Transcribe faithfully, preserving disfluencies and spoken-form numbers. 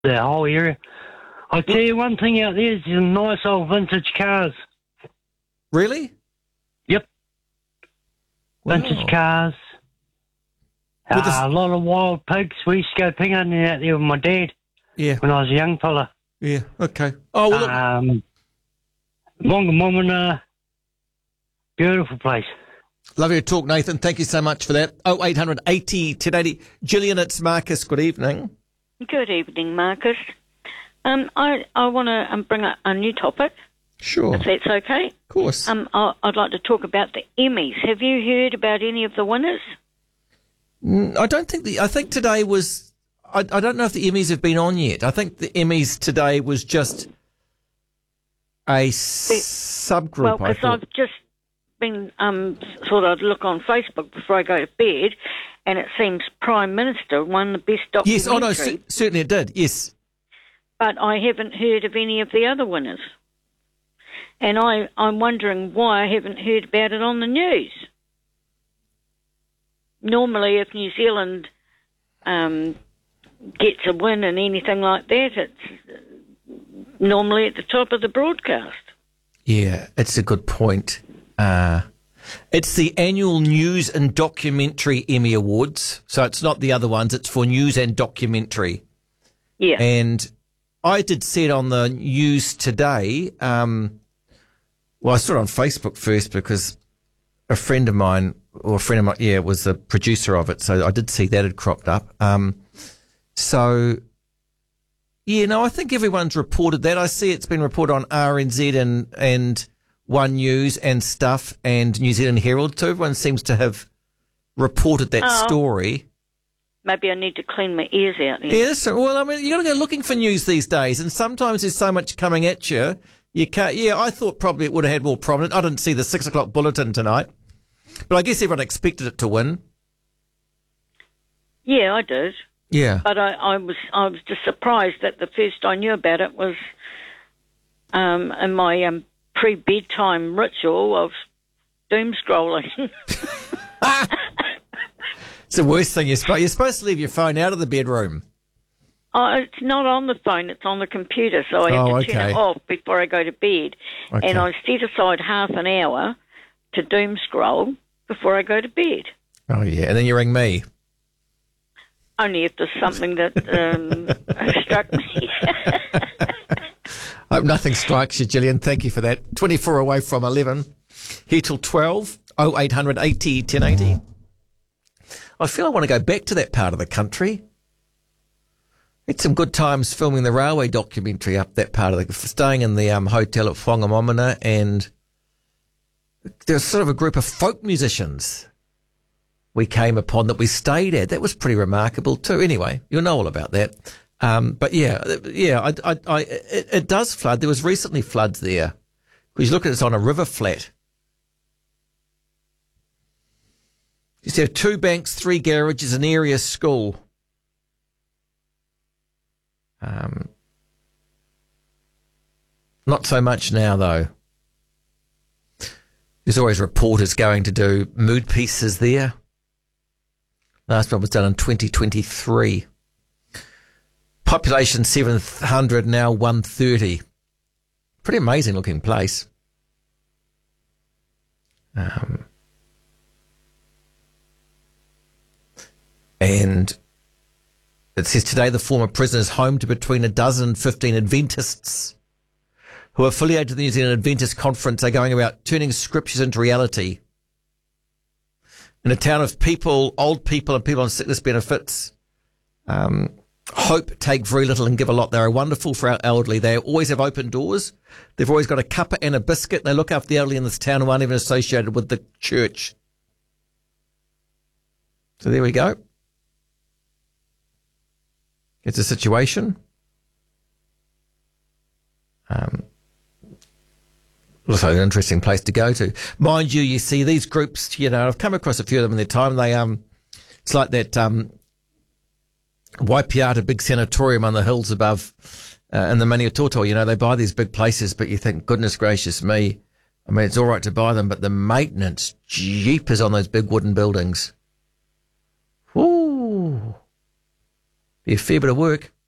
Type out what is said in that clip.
the whole area. I'll tell you one thing out there, is some nice old vintage cars. Really? Yep. Wow. Vintage cars. Uh, this- a lot of wild pigs. We used to go pig hunting out there with my dad Yeah. when I was a young fella. Yeah. Okay. Oh, well, look. Um, Wongamomina, beautiful place. Lovely to talk, Nathan. Thank you so much for that. Oh, eight hundred eighty, ten eighty. Gillian, it's Marcus. Good evening. Good evening, Marcus. Um, I, I want to um, bring up a new topic, Sure. if that's okay. Of course. Um, I, I'd like to talk about the Emmys. Have you heard about any of the winners? Mm, I don't think the. I think today was. I, I don't know if the Emmys have been on yet. I think the Emmys today was just a s- subgroup. Well, I because thought. I've just been um, thought I'd look on Facebook before I go to bed, and it seems Prime Minister won the best documentary. Yes. Oh no. C- certainly it did. Yes. But I haven't heard of any of the other winners. And I, I'm wondering why I haven't heard about it on the news. Normally, if New Zealand um, gets a win and anything like that, it's normally at the top of the broadcast. Yeah, it's a good point. Uh, it's the annual News and Documentary Emmy Awards. So it's not the other ones. It's for news and documentary. Yeah. And I did see it on the news today. Um, well, I saw it on Facebook first because a friend of mine, or a friend of mine, yeah, was the producer of it. So I did see that had cropped up. Um, so, yeah, no, I think everyone's reported that. I see it's been reported on R N Z and, and One News and Stuff and New Zealand Herald. So everyone seems to have reported that Oh. story. Maybe I need to clean my ears out. Then. Yes, well, I mean, you got to go looking for news these days, and sometimes there's so much coming at you. You can't. Yeah, I thought probably it would have had more prominent. I didn't see the six o'clock bulletin tonight, but I guess everyone expected it to win. Yeah, I did. Yeah. But I, I was I was just surprised that the first I knew about it was um, in my um, pre-bedtime ritual of doom scrolling. It's the worst thing. You're supposed, you're supposed to leave your phone out of the bedroom. Oh, it's not on the phone, it's on the computer, so I have Oh, to turn okay. it off before I go to bed. Okay. And I set aside half an hour to doom scroll before I go to bed. Oh, yeah. And then you ring me. Only if there's something that um, struck me. I hope nothing strikes you, Gillian. Thank you for that. twenty-four away from eleven. Here till twelve. oh eight hundred eighty, ten eighty. I feel I want to go back to that part of the country. Had some good times filming the railway documentary up that part of the, staying in the um, hotel at Whangamomina, and there was sort of a group of folk musicians we came upon that we stayed at. That was pretty remarkable too. Anyway, you'll know all about that. Um, but yeah, yeah, I, I, I, it, it does flood. There was recently floods there. Because you look at it, it's on a river flat. You have two banks, three garages, an area school. Um, not so much now, though. There's always reporters going to do mood pieces there. Last one was done in twenty twenty-three. Population seven hundred, now one thirty. Pretty amazing looking place. Um, and it says today the former prison is home to between a dozen and fifteen Adventists who are affiliated to the New Zealand Adventist Conference. Are going about turning scriptures into reality. In a town of people, old people and people on sickness benefits, um, hope take very little and give a lot. They are wonderful for our elderly. They always have open doors. They've always got a cuppa and a biscuit. They look after the elderly in this town who aren't even associated with the church. So there we go. It's a situation. Um, also an interesting place to go to. Mind you, you see these groups, you know, I've come across a few of them in their time. They, um, it's like that, um, Waipiata big sanatorium on the hills above, uh, in the Maniatoto, you know, they buy these big places, but you think, goodness gracious me. I mean, it's all right to buy them, but the maintenance, jeepers on those big wooden buildings. Ooh. Be a fair bit of work.